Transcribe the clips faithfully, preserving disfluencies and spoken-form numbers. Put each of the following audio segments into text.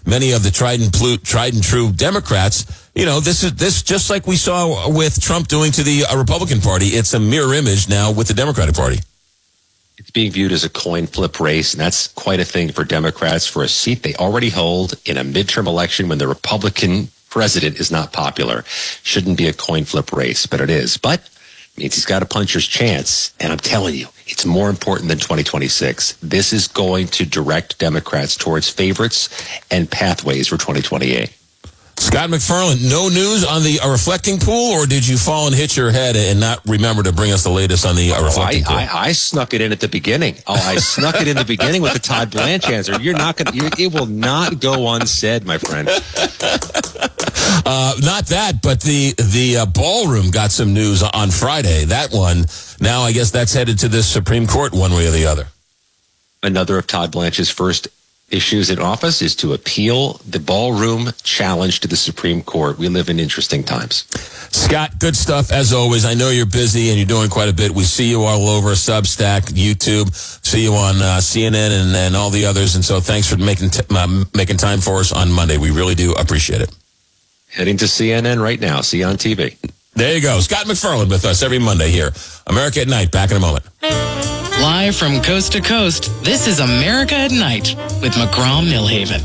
many of the tried and, plu- tried and true Democrats, you know, this is this just like we saw with Trump doing to the uh, Republican Party. It's a mirror image now with the Democratic Party. It's being viewed as a coin flip race, and that's quite a thing for Democrats for a seat they already hold in a midterm election when the Republican president is not popular. Shouldn't be a coin flip race, but it is. But it means he's got a puncher's chance, and I'm telling you, it's more important than twenty twenty-six. This is going to direct Democrats towards favorites and pathways for twenty twenty-eight. Scott McFarland, no news on the uh, reflecting pool, or did you fall and hit your head and not remember to bring us the latest on the uh, reflecting oh, I, pool? I, I snuck it in at the beginning. Oh, I snuck it in the beginning with the Todd Blanche answer. You're not going to, it will not go unsaid, my friend. Uh, not that, but the, the uh, ballroom got some news on Friday. That one, now I guess that's headed to the Supreme Court one way or the other. Another of Todd Blanche's first issues in office is to appeal the ballroom challenge to the Supreme Court. We live in interesting times. Scott, good stuff as always. I know you're busy and you're doing quite a bit. We see you all over Substack, YouTube, see you on uh, C N N and, and all the others. And so thanks for making t- uh, making time for us on Monday. We really do appreciate it. Heading to C N N right now. See you on T V. There you go. Scott McFarland with us every Monday here. America at Night. Back in a moment. Live from coast to coast, this is America at Night with McGraw Millhaven.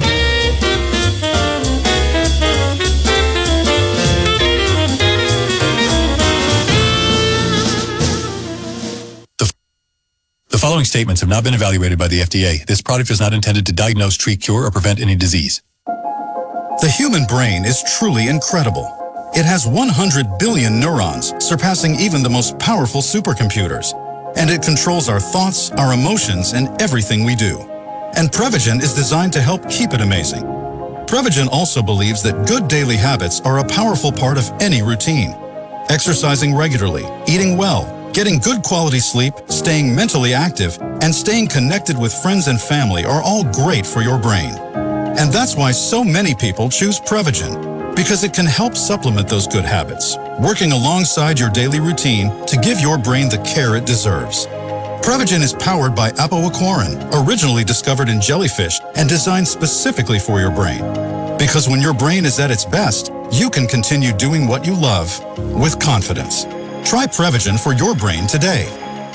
The, the following statements have not been evaluated by the F D A. This product is not intended to diagnose, treat, cure, or prevent any disease. The human brain is truly incredible. It has one hundred billion neurons, surpassing even the most powerful supercomputers. And it controls our thoughts, our emotions, and everything we do. And Prevagen is designed to help keep it amazing. Prevagen also believes that good daily habits are a powerful part of any routine. Exercising regularly, eating well, getting good quality sleep, staying mentally active, and staying connected with friends and family are all great for your brain. And that's why so many people choose Prevagen, because it can help supplement those good habits, working alongside your daily routine to give your brain the care it deserves. Prevagen is powered by apoaquarin, originally discovered in jellyfish and designed specifically for your brain. Because when your brain is at its best, you can continue doing what you love with confidence. Try Prevagen for your brain today.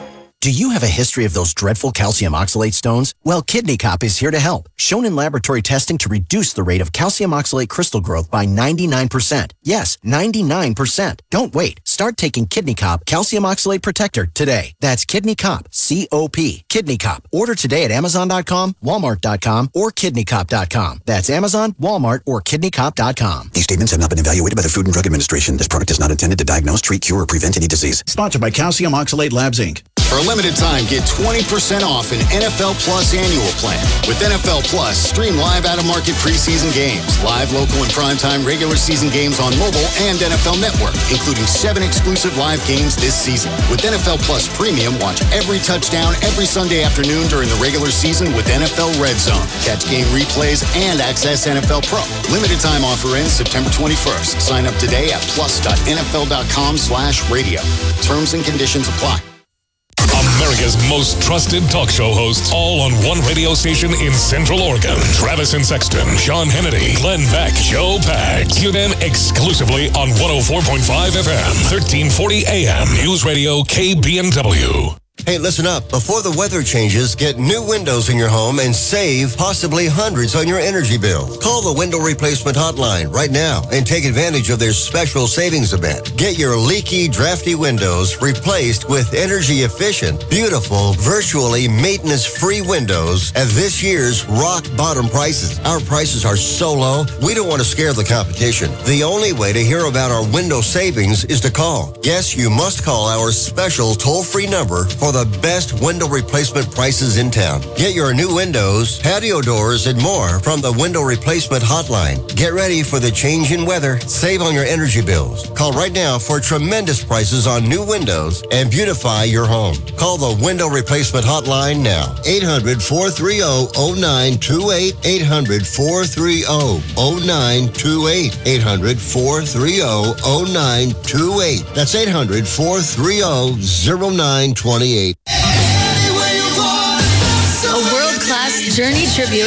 Do you have a history of those dreadful calcium oxalate stones? Well, Kidney Cop is here to help. Shown in laboratory testing to reduce the rate of calcium oxalate crystal growth by ninety-nine percent. Yes, ninety-nine percent. Don't wait. Start taking Kidney Cop Calcium Oxalate Protector today. That's Kidney Cop, C O P. Kidney Cop. Order today at Amazon dot com, Walmart dot com, or Kidney Cop dot com. That's Amazon, Walmart, or Kidney Cop dot com. These statements have not been evaluated by the Food and Drug Administration. This product is not intended to diagnose, treat, cure, or prevent any disease. Sponsored by Calcium Oxalate Labs, Incorporated. For a limited time, get twenty percent off an N F L Plus annual plan. With N F L Plus, stream live out-of-market preseason games, live, local, and primetime regular season games on mobile and N F L Network, including seven exclusive live games this season. With N F L Plus Premium, watch every touchdown every Sunday afternoon during the regular season with N F L Red Zone. Catch game replays and access N F L Pro. Limited time offer ends September twenty-first. Sign up today at plus dot N F L dot com slash radio. Terms and conditions apply. America's most trusted talk show hosts, all on one radio station in Central Oregon. Travis and Sexton, Sean Hannity, Glenn Beck, Joe Pags. Hear them exclusively on one oh four point five F M, thirteen forty A M. News Radio K B N W. Hey, listen up. Before the weather changes, get new windows in your home and save possibly hundreds on your energy bill. Call the Window Replacement Hotline right now and take advantage of their special savings event. Get your leaky, drafty windows replaced with energy-efficient, beautiful, virtually maintenance-free windows at this year's rock-bottom prices. Our prices are so low, we don't want to scare the competition. The only way to hear about our window savings is to call. Yes, you must call our special toll-free number for the best window replacement prices in town. Get your new windows, patio doors, and more from the Window Replacement Hotline. Get ready for the change in weather. Save on your energy bills. Call right now for tremendous prices on new windows and beautify your home. Call the Window Replacement Hotline now. eight hundred, four three zero, zero nine two eight. eight hundred, four three zero, zero nine two eight. eight hundred, four three zero, zero nine two eight. That's eight hundred, four three zero, zero nine two eight. A world-class Journey tribute